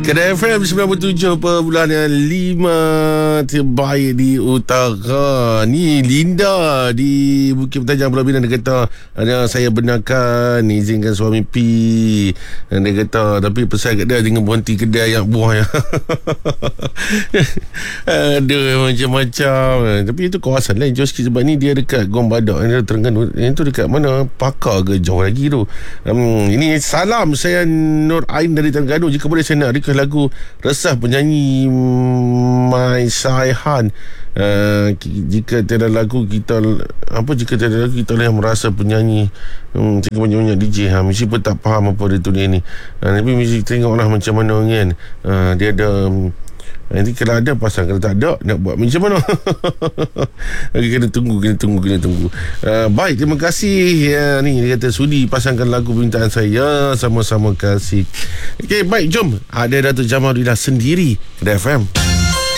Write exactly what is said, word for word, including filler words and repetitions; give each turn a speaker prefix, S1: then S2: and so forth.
S1: Kedai F M sembilan puluh tujuh perpuluhan lima terbaik di utara. Ni Linda di Bukit Pentajam Pulau Pinang. Dia kata ada saya benarkan izinkan suami pi. Dan dia kata tapi pesan kat dia jangan berhenti kedai yang buah ya. Ada macam-macam. Tapi itu kawasan lain Joski, sebab ni dia dekat Gong Badak, dia Terengganu. Yang tu dekat mana? Pakar ke jauh lagi tu. um, Ini salam saya Nur Ain dari Terengganu. Jika boleh saya nak request lagu resah penyanyi Mai Saihan. Uh, jika tiada lagu kita apa jika tiada lagu kita lah yang merasa penyanyi hmm, jika banyak-banyak D J ha, mesti pun tak faham apa dia tulis ni. uh, Tapi mesti tengoklah macam mana kan. uh, Dia ada um, nanti kalau ada pasang, kalau tak ada nak buat macam mana. Okay, kena tunggu, kena tunggu, kena tunggu. Uh, baik, terima kasih. Ya, ni dia kata sudi pasangkan lagu permintaan saya. Sama-sama kasih. Okay, baik, jom. Ada Datuk Jamaludin sendiri Kedai F M.